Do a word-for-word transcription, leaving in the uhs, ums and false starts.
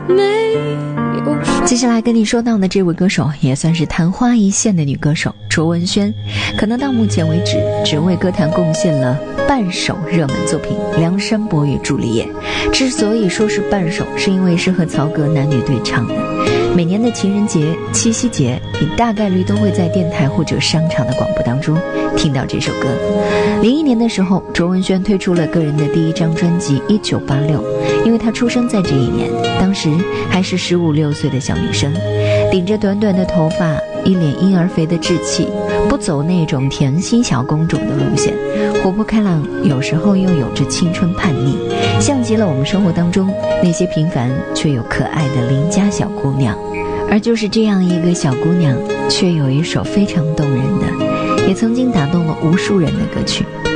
接下来跟你说到的这位歌手也算是昙花一现的女歌手卓文萱，可能到目前为止只为歌坛贡献了半首热门作品《梁山伯与朱丽叶》。之所以说是半首，是因为是和曹格男女对唱的。每年的情人节、七夕节，你大概率都会在电台或者商场的广播当中听到这首歌。零一年的时候，卓文萱推出了个人的第一张专辑《一九八六》，因为她出生在这一年，当时还是十五六岁的小女生，顶着短短的头发，一脸婴儿肥的稚气，不走那种甜心小公主的路线，活泼开朗，有时候又有着青春叛逆，像极了我们生活当中那些平凡却又可爱的邻家小姑娘。而就是这样一个小姑娘，却有一首非常动人的，也曾经打动了无数人的歌曲，